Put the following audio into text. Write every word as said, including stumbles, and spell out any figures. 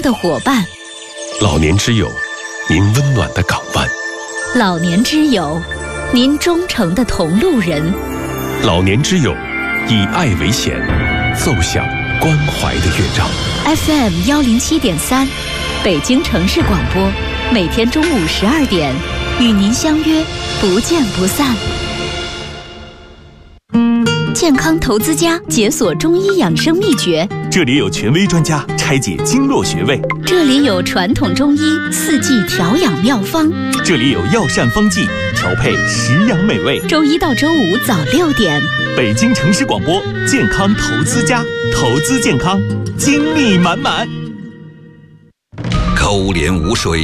的伙伴。 老年之友，您温暖的港湾。 老年之友，您忠诚的同路人。 老年之友，以爱为弦，奏响关怀的乐章。 F M 幺零七点三，北京城市广播，每天中午十二点，与您相约，不见不散。健康投资家解锁中医养生秘诀， 这里有权威专家拆解经络穴位， 这里有传统中医四季调养妙方， 这里有药膳方剂调配食养美味。 周一到周五早六点， 北京城市广播健康投资家，投资健康，精力满满。 高廉无水